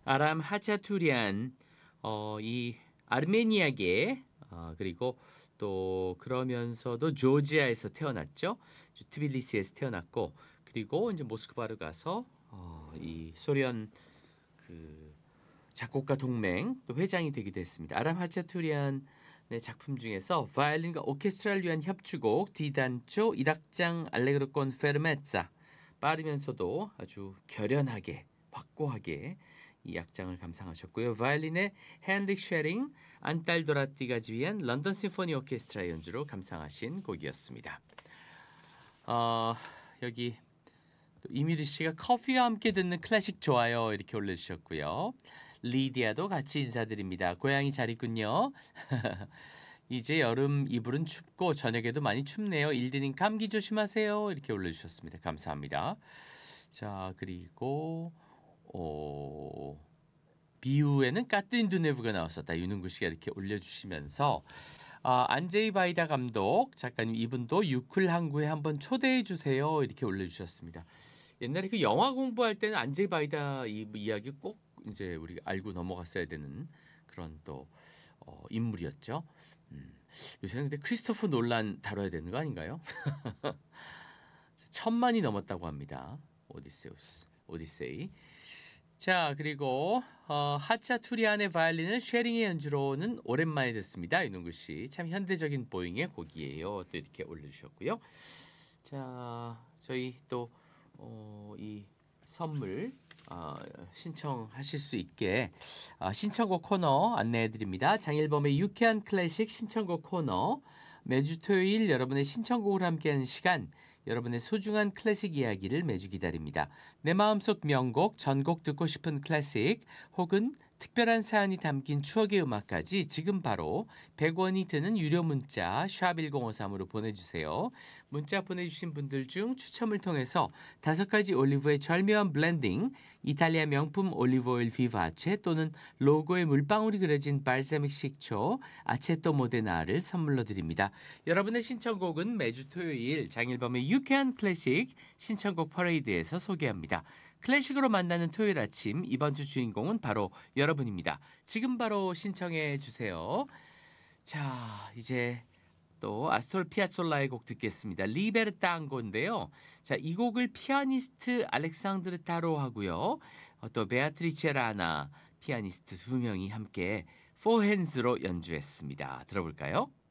아람 하차투리안 이 아르메니아계 그리고 또 그러면서도 조지아에서 태어났죠. 트빌리시에서 태어났고 그리고 이제 모스크바로 가서 이 소련 그 작곡가 동맹 또 회장이 되기도 했습니다. 아람 하차투리안의 작품 중에서 바이올린과 오케스트라를 위한 협주곡 디단조 1악장 알레그로 콘 페르메자 빠르면서도 아주 결연하게 확고하게 이 악장을 감상하셨고요. 바이올린의 헨릭 쉐링, 안탈 도라티가 지휘한 런던 심포니 오케스트라 연주로 감상하신 곡이었습니다. 여기 또 이미리 씨가 커피와 함께 듣는 클래식 좋아요 이렇게 올려주셨고요. 리디아도 같이 인사드립니다. 고양이 잘 있군요. 이제 여름 이불은 춥고 저녁에도 많이 춥네요. 일디님 감기 조심하세요. 이렇게 올려주셨습니다. 감사합니다. 자 그리고 비우에는 까뜨린 두네브가 나왔었다. 윤은구 씨가 이렇게 올려주시면서 안제이 바이다 감독 작가님 이분도 유클 항구에 한번 초대해 주세요. 이렇게 올려주셨습니다. 옛날에 그 영화 공부할 때는 안제이 바이다 이 이야기 꼭 이제 우리가 알고 넘어갔어야 되는 그런 또 인물이었죠. 요새는 근데 크리스토퍼 놀란 다뤄야 되는 거 아닌가요? 1000만이 넘었다고 합니다. 오디세이. 자 그리고 하차투리안의 바이올린을 쉐링의 연주로는 오랜만에 듣습니다. 윤은구 씨 참 현대적인 보잉의 곡이에요. 또 이렇게 올려주셨고요. 자 저희 또 이 선물 신청하실 수 있게 신청곡 코너 안내해드립니다. 장일범의 유쾌한 클래식 신청곡 코너 매주 토요일 여러분의 신청곡을 함께하는 시간 여러분의 소중한 클래식 이야기를 매주 기다립니다. 내 마음속 명곡, 전곡 듣고 싶은 클래식 혹은 특별한 사연이 담긴 추억의 음악까지 지금 바로 100원이 드는 유료 문자 샵1053으로 보내주세요. 문자 보내주신 분들 중 추첨을 통해서 5가지 올리브의 절묘한 블렌딩, 이탈리아 명품 올리브오일 비바체 또는 로고에 물방울이 그려진 발사믹 식초, 아체토 모데나를 선물로 드립니다. 여러분의 신청곡은 매주 토요일 장일범의 유쾌한 클래식 신청곡 퍼레이드에서 소개합니다. 클래식으로 만나는 토요일 아침 이번 주 주인공은 바로 여러분입니다. 지금 바로 신청해 주세요. 자 이제 또 아스토르 피아솔라의 곡 듣겠습니다. 리베르탄고인데요. 자, 이 곡을 피아니스트 알렉산드르 타로하고요. 또 베아트리체 라나 피아니스트 두 명이 함께 포핸즈로 연주했습니다. 들어볼까요?